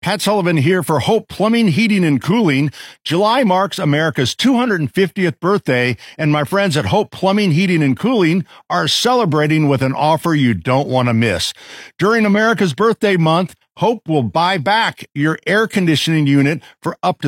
Pat Sullivan here for Hope Plumbing, Heating, and Cooling. July marks America's 250th birthday, and my friends at Hope Plumbing, Heating, and Cooling are celebrating with an offer you don't want to miss. During America's birthday month, Hope will buy back your air conditioning unit for up to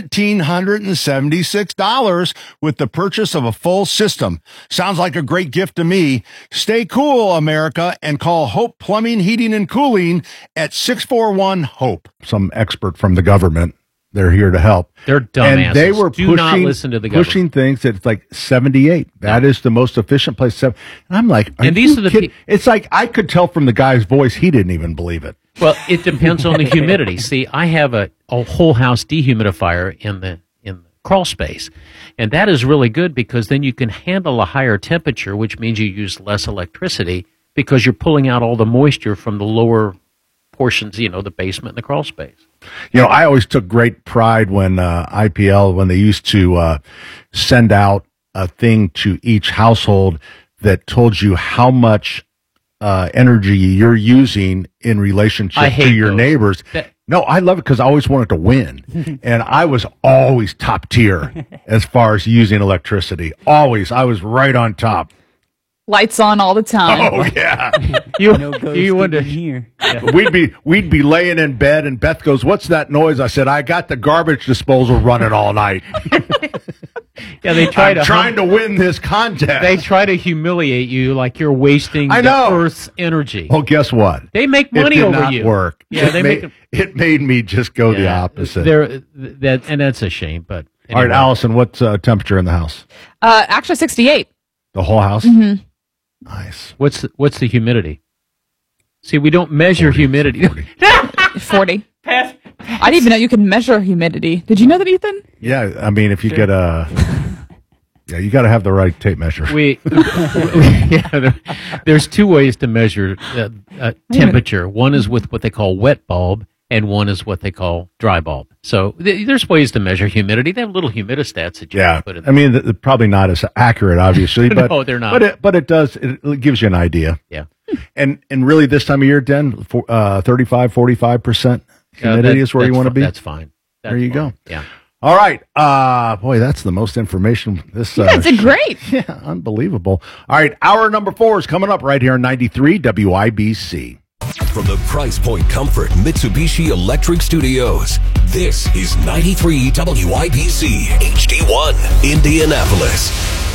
$1,776 with the purchase of a full system. Sounds like a great gift to me. Stay cool, America, and call Hope Plumbing, Heating, and Cooling at 641-HOPE. Some expert from the government. They're here to help. They're dumbasses. And they were Do not listen to the pushing things that's like 78. That is the most efficient place. And I'm like, and these are the it's like I could tell from the guy's voice he didn't even believe it. Well, it depends on the humidity. See, I have a whole house dehumidifier in the crawl space, and that is really good because then you can handle a higher temperature, which means you use less electricity because you're pulling out all the moisture from the lower portions, the basement and the crawl space. I always took great pride when IPL, when they used to send out a thing to each household that told you how much energy you're using in relationship to your neighbors. No, I love it because I always wanted to win. And I was always top tier as far as using electricity. Always. I was right on top. Lights on all the time. Oh, yeah. you wonder here. Yeah. We'd be laying in bed, and Beth goes, "What's that noise?" I said, "I got the garbage disposal running all night." Yeah, they trying to win this contest. They try to humiliate you like you're wasting the Earth's energy. Well, guess what? They make money over you. It did not work. Yeah, it made me just go the opposite. And that's a shame. But anyway. All right, Allison, what's temperature in the house? Actually, 68. The whole house. Mm-hmm. Nice. What's the humidity? See, we don't measure humidity. 40. I didn't even know you could measure humidity. Did you know that, Ethan? Yeah, I mean, if you get you got to have the right tape measure. There's two ways to measure temperature. One is with what they call wet bulb, and one is what they call dry bulb. So there's ways to measure humidity. They have little humidistats that you can put in there. I mean, probably not as accurate, obviously, but no, they're not. But it does. It gives you an idea. Yeah. And really, this time of year, Den, 35-45% humidity is where you want to be. That's fine. There you go. Yeah. All right. Boy, that's the most information. This you guys did great. Yeah, unbelievable. All right, hour number 4 is coming up right here on 93 WIBC. From the Price Point Comfort Mitsubishi Electric Studios, this is 93 WIBC HD1 Indianapolis.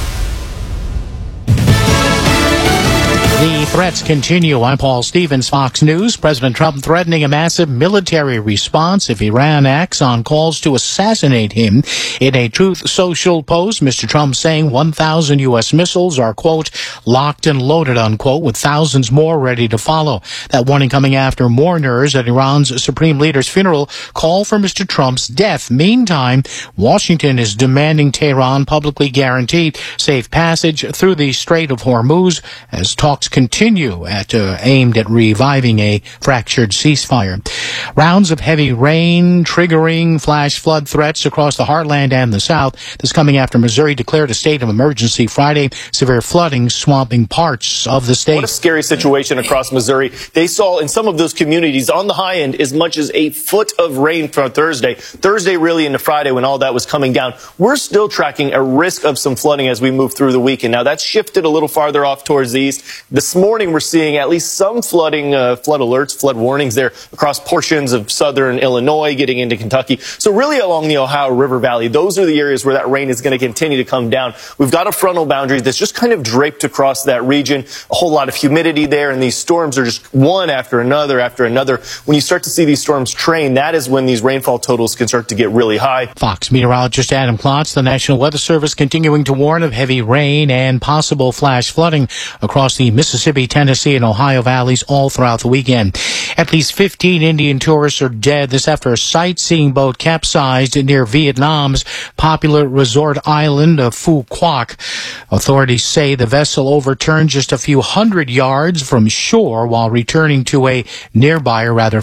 The threats continue. I'm Paul Stevens, Fox News. President Trump threatening a massive military response if Iran acts on calls to assassinate him. In a Truth Social post, Mr. Trump saying 1,000 U.S. missiles are, quote, locked and loaded, unquote, with thousands more ready to follow. That warning coming after mourners at Iran's supreme leader's funeral call for Mr. Trump's death. Meantime, Washington is demanding Tehran publicly guarantee safe passage through the Strait of Hormuz as talks continue aimed at reviving a fractured ceasefire. Rounds of heavy rain triggering flash flood threats across the heartland and the South. This coming after Missouri declared a state of emergency Friday. Severe flooding swamping parts of the state. What a scary situation across Missouri. They saw in some of those communities on the high end as much as a foot of rain for Thursday. Thursday really into Friday when all that was coming down. We're still tracking a risk of some flooding as we move through the weekend. Now that's shifted a little farther off towards the east. This morning, we're seeing at least some flooding, flood alerts, flood warnings there across portions of southern Illinois, getting into Kentucky. So really along the Ohio River Valley, those are the areas where that rain is going to continue to come down. We've got a frontal boundary that's just kind of draped across that region. A whole lot of humidity there, and these storms are just one after another after another. When you start to see these storms train, that is when these rainfall totals can start to get really high. Fox meteorologist Adam Klotz, the National Weather Service continuing to warn of heavy rain and possible flash flooding across the Mississippi, Tennessee, and Ohio valleys all throughout the weekend. At least 15 Indian tourists are dead. This after a sightseeing boat capsized near Vietnam's popular resort island of Phu Quoc. Authorities say the vessel overturned just a few hundred yards from shore while returning to a nearby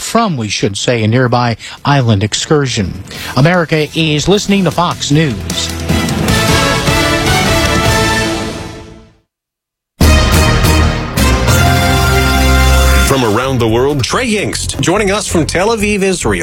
island excursion. America is listening to Fox News. From around the world, Trey Yingst joining us from Tel Aviv, Israel.